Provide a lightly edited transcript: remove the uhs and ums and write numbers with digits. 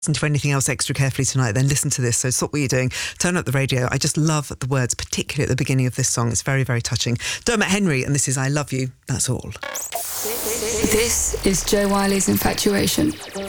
Listen to anything else extra carefully tonight, then listen to this. So stop what you're doing, turn up the radio. I just love the words, particularly at the beginning of this song. It's very, very touching. Dermot Henry, and this is I Love You, That's All. This is Jo Whiley's Infatuation.